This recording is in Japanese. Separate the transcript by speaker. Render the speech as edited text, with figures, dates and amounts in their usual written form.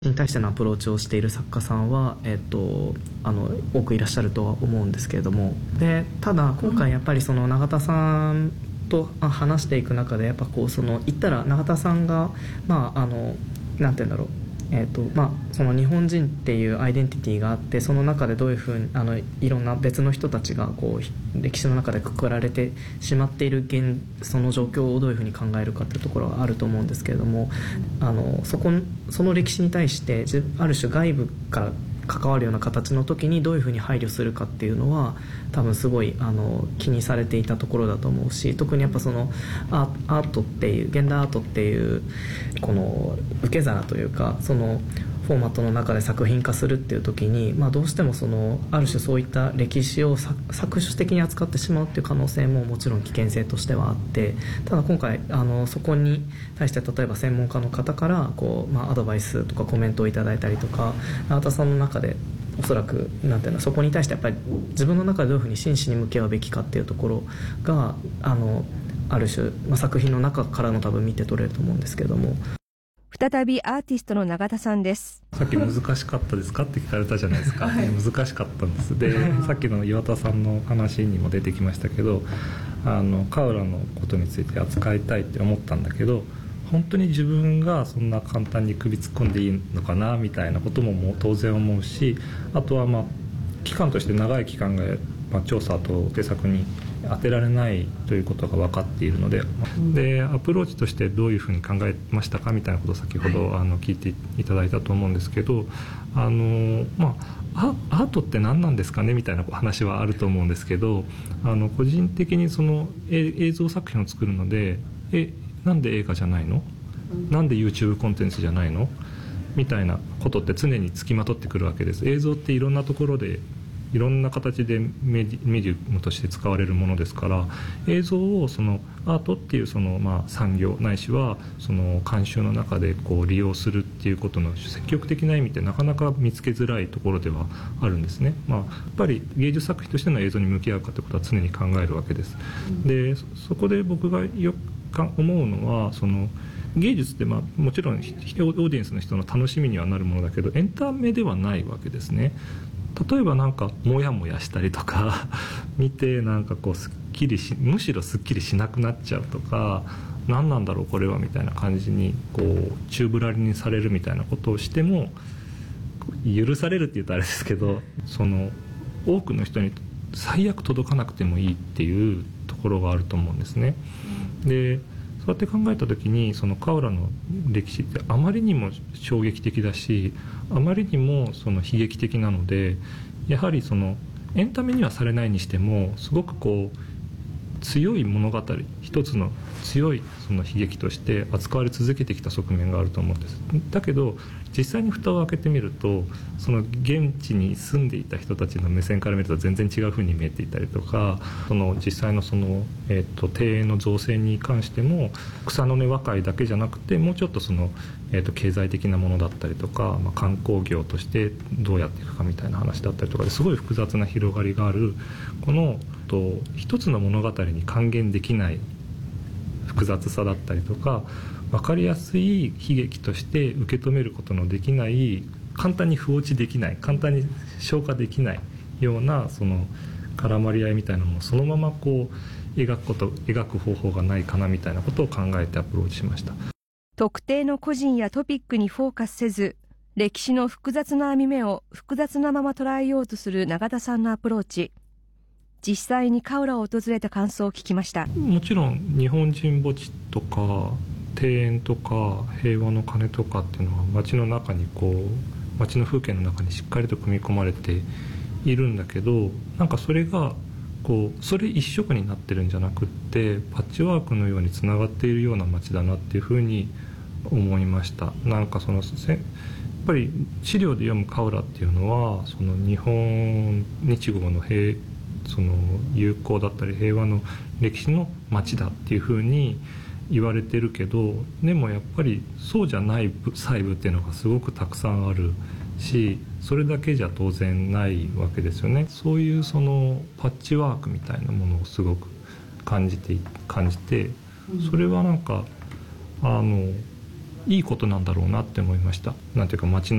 Speaker 1: に対してのアプローチをしている作家さんは、多くいらっしゃるとは思うんですけれども、でただ今回やっぱりその永田さんと話していく中で、やっぱこう言ったら永田さんがなんて言うんだろう、その日本人っていうアイデンティティがあって、その中でどういうふうにいろんな別の人たちがこう歴史の中でくくられてしまっているその状況をどういうふうに考えるかっていうところはあると思うんですけれども、その歴史に対してある種外部から関わるような形の時にどういうふうに配慮するかっていうのは多分すごい気にされていたところだと思うし、特にやっぱそのアートっていう現代アートっていうこの受け皿というか、そのフォーマットの中で作品化するっていう時に、どうしてもある種そういった歴史を搾取的に扱ってしまうっていう可能性ももちろん危険性としてはあって、ただ今回そこに対して例えば専門家の方からアドバイスとかコメントをいただいたりとか、永田さんの中でおそらくそこに対してやっぱり自分の中でどういうふうに真摯に向き合うべきかっていうところがある種、作品の中からの多分見て取れると思うんですけども。
Speaker 2: 再びアーティストの永田さんです。
Speaker 3: さっき難しかったですかって聞かれたじゃないですか、はい、難しかったんです。でさっきの岩田さんの話にも出てきましたけど、カウラのことについて扱いたいって思ったんだけど、本当に自分がそんな簡単に首突っ込んでいいのかなみたいなことも当然思うし、あとは期間として長い期間が、調査と制作に当てられないということが分かっているので、でアプローチとしてどういうふうに考えましたかみたいなことを先ほど聞いていただいたと思うんですけど、アートって何なんですかねみたいな話はあると思うんですけど、個人的にその映像作品を作るので、なんで映画じゃないの、なんで YouTube コンテンツじゃないのみたいなことって常につきまとってくるわけです。映像っていろんなところでいろんな形でメディウムとして使われるものですから、映像をそのアートっていう産業ないしはその慣習の中で利用するっていうことの積極的な意味ってなかなか見つけづらいところではあるんですね。やっぱり芸術作品としての映像に向き合うかということは常に考えるわけです。でそこで僕がよく思うのは、芸術ってもちろんオーディエンスの人の楽しみにはなるものだけど、エンタメではないわけですね。例えばモヤモヤしたりとか見てむしろすっきりしなくなっちゃうとか、何なんだろうこれはみたいな感じに宙ぶらりにされるみたいなことをしても許されるって言うとあれですけど、多くの人に最悪届かなくてもいいっていうところがあると思うんですね。でそうやって考えた時にカウラの歴史ってあまりにも衝撃的だし、あまりにも悲劇的なので、やはりエンタメにはされないにしてもすごく強い物語、一つの強い悲劇として扱われ続けてきた側面があると思うんです。だけど実際に蓋を開けてみると、現地に住んでいた人たちの目線から見ると全然違う風に見えていたりとか、実際の庭園の造成に関しても草の根和解だけじゃなくて、もうちょっと経済的なものだったりとか、観光業としてどうやっていくかみたいな話だったりとかですごい複雑な広がりがある、この一つの物語に還元できない複雑さだったりとか、分かりやすい悲劇として受け止めることのできない、簡単に放置できない、簡単に消化できないような絡まり合いみたいなものをそのまま描く方法がないかなみたいなことを考えてアプローチしました。
Speaker 2: 特定の個人やトピックにフォーカスせず、歴史の複雑な網目を複雑なまま捉えようとする永田さんのアプローチ。実際にカウラを訪れた感想を聞きました。
Speaker 3: もちろん日本人墓地とか庭園とか平和の鐘とかっていうのは街の中に街の風景の中にしっかりと組み込まれているんだけど、それがそれ一色になってるんじゃなくって、パッチワークのようにつながっているような街だなっていうふうに思いました。やっぱり資料で読むカウラっていうのは日本日語の友好だったり平和の歴史の街だっていうふうに言われてるけど、でもやっぱりそうじゃない細部っていうのがすごくたくさんあるし、それだけじゃ当然ないわけですよね。そういうパッチワークみたいなものをすごく感じて、それはいいことなんだろうなって思いました。なんていうか街の